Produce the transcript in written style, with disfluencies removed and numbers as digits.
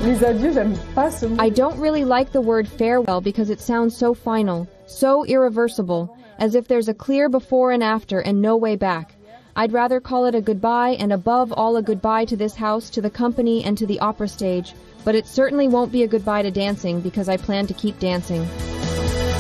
Les adieux, j'aime pas ce mot. I don't really like the word farewell because it sounds so final, so irreversible, as if there's a clear before and after and no way back. I'd rather call it a goodbye, and above all a goodbye to this house, to the company, and to the opera stage, but it certainly won't be a goodbye to dancing because I plan to keep dancing.